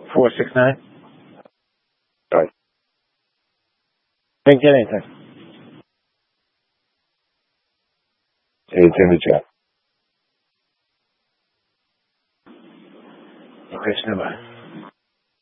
469. All right. Didn't get anything. It's in the chat. Krishna.